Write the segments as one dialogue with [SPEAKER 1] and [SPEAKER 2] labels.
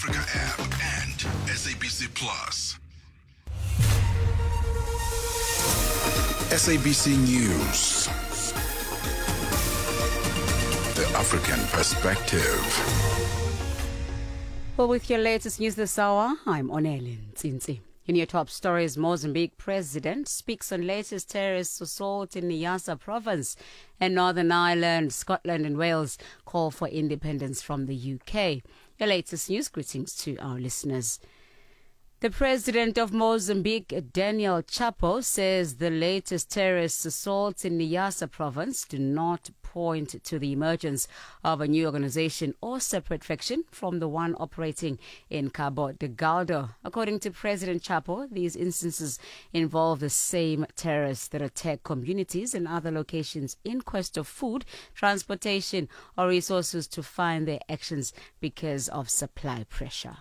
[SPEAKER 1] Africa app and SABC Plus. SABC News. The African perspective.
[SPEAKER 2] Well, with your latest news this hour, I'm Onelin Tsinzi. In your top stories, Mozambique president speaks on latest terrorist assault in Niassa province, and Northern Ireland, Scotland and Wales call for independence from the UK. Your latest news, greetings to our listeners. The president of Mozambique, Daniel Chapo, says the latest terrorist assaults in Niassa province do not point to the emergence of a new organization or separate faction from the one operating in Cabo Delgado. According to President Chapo, these instances involve the same terrorists that attack communities and other locations in quest of food, transportation, or resources to find their actions because of supply pressure.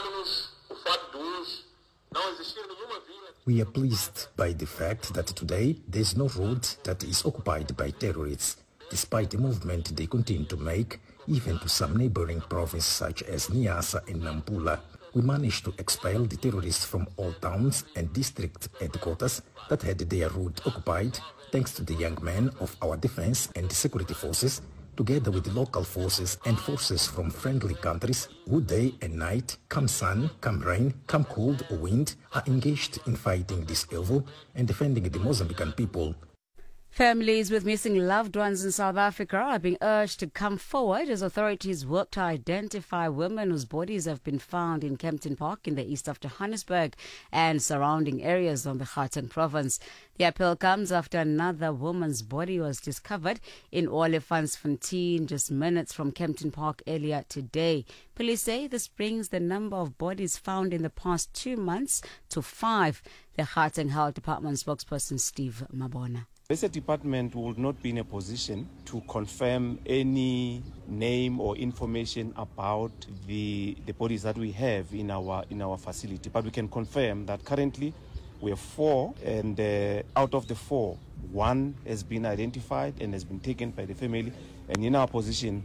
[SPEAKER 3] We are pleased by the fact that today there is no road that is occupied by terrorists, despite the movement they continue to make, even to some neighboring provinces such as Niassa and Nampula. We managed to expel the terrorists from all towns and district headquarters that had their route occupied, thanks to the young men of our defense and security forces, together with the local forces and forces from friendly countries who day and night, come sun, come rain, come cold or wind, are engaged in fighting this evil and defending the Mozambican people.
[SPEAKER 2] Families with missing loved ones in South Africa are being urged to come forward as authorities work to identify women whose bodies have been found in Kempton Park in the east of Johannesburg and surrounding areas of the Gauteng province. The appeal comes after another woman's body was discovered in Olifantsfontein, just minutes from Kempton Park earlier today. Police say this brings the number of bodies found in the past 2 months to 5. The Gauteng Health Department spokesperson Steve Mabona.
[SPEAKER 4] The department will not be in a position to confirm any name or information about the bodies that we have in our facility, but we can confirm that currently we have 4, and out of the 4, 1 has been identified and has been taken by the family. And in our position,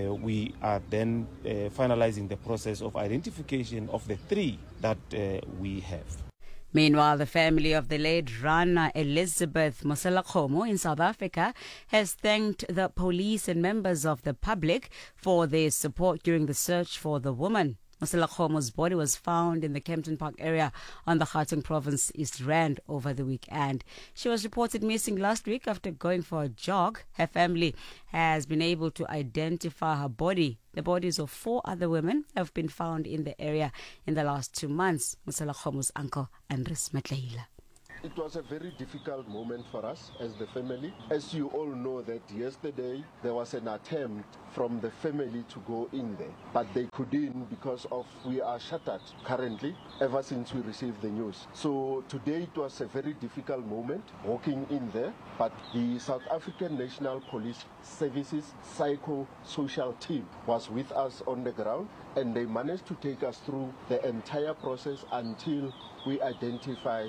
[SPEAKER 4] we are then finalizing the process of identification of the 3 that we have.
[SPEAKER 2] Meanwhile, the family of the late Rana Elizabeth Moselakgomo in South Africa has thanked the police and members of the public for their support during the search for the woman. Moselakgomo's body was found in the Kempton Park area on the Gauteng province East Rand over the weekend. She was reported missing last week after going for a jog. Her family has been able to identify her body. The bodies of 4 other women have been found in the area in the last 2 months. Moselakgomo's uncle, Andres Matleila.
[SPEAKER 5] It was a very difficult moment for us as the family. As you all know that yesterday there was an attempt from the family to go in there, but they couldn't because of we are shuttered currently ever since we received the news. So today it was a very difficult moment walking in there, but the South African National Police Services psycho-social team was with us on the ground, and they managed to take us through the entire process until we identify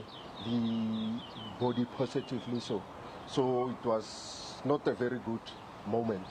[SPEAKER 5] the body positively. So it was not a very good moment.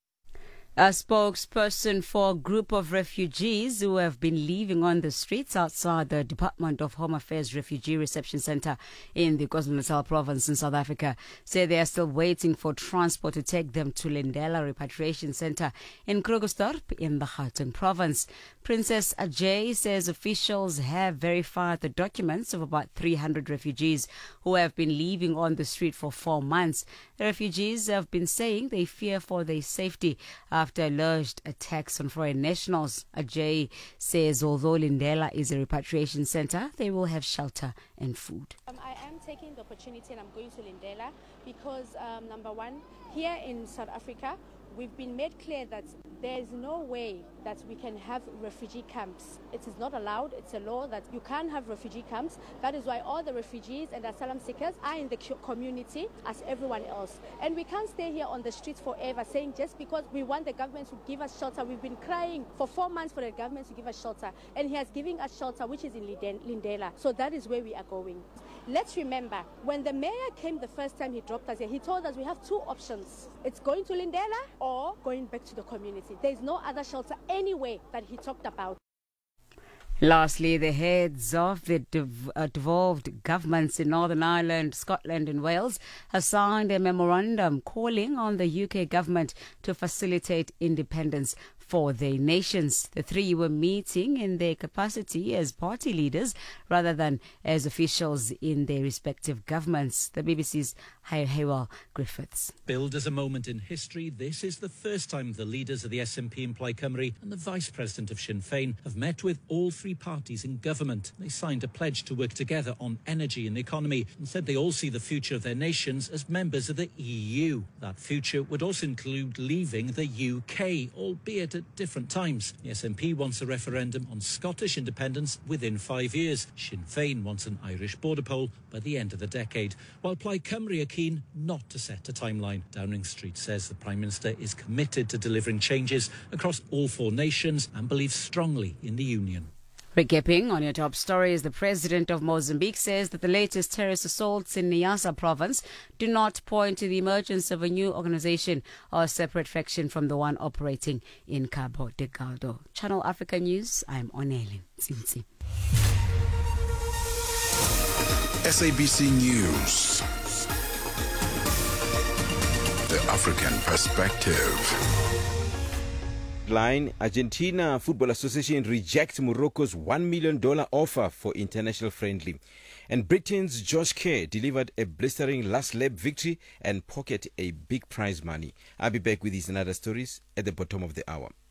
[SPEAKER 2] A spokesperson for a group of refugees who have been living on the streets outside the Department of Home Affairs Refugee Reception Centre in the KwaZulu-Natal province in South Africa say they are still waiting for transport to take them to Lindela Repatriation Centre in Krugersdorp in the Gauteng province. Princess Ajay says officials have verified the documents of about 300 refugees who have been living on the street for 4 months. The refugees have been saying they fear for their safety after alleged attacks on foreign nationals. Ajay says although Lindela is a repatriation centre, they will have shelter and food.
[SPEAKER 6] I am taking the opportunity and I'm going to Lindela because, number one, here in South Africa, we've been made clear that there is no way that we can have refugee camps. It is not allowed. It's a law that you can't have refugee camps. That is why all the refugees and asylum seekers are in the community as everyone else. And we can't stay here on the streets forever saying just because we want the government to give us shelter. We've been crying for 4 months for the government to give us shelter. And he has given us shelter, which is in Lindela. So that is where we are going. Let's remember, when the mayor came the first time he dropped us here, he told us we have 2 options. It's going to Lindela or going back to the community. There's no other shelter anyway that he talked about.
[SPEAKER 2] Lastly, the heads of the devolved governments in Northern Ireland, Scotland and Wales have signed a memorandum calling on the UK government to facilitate independence for their nations. The three were meeting in their capacity as party leaders rather than as officials in their respective governments. The BBC's Haywell Griffiths.
[SPEAKER 7] Billed as a moment in history, this is the first time the leaders of the SNP in Plaid Cymru and the Vice President of Sinn Féin have met with all three parties in government. They signed a pledge to work together on energy and the economy and said they all see the future of their nations as members of the EU. That future would also include leaving the UK, albeit at different times. The SNP wants a referendum on Scottish independence within 5 years. Sinn Féin wants an Irish border poll by the end of the decade, while Plaid Cymru are keen not to set a timeline. Downing Street says the Prime Minister is committed to delivering changes across all four nations and believes strongly in the Union.
[SPEAKER 2] Recapping on your top stories, the president of Mozambique says that the latest terrorist assaults in Niassa province do not point to the emergence of a new organization or a separate faction from the one operating in Cabo Delgado. Channel Africa News, I'm Onelin Tsinzi.
[SPEAKER 1] SABC News. The African Perspective.
[SPEAKER 8] Line, Argentina Football Association rejects Morocco's $1 million offer for international friendly. And Britain's Josh Kerr delivered a blistering last lap victory and pocketed a big prize money. I'll be back with these and other stories at the bottom of the hour.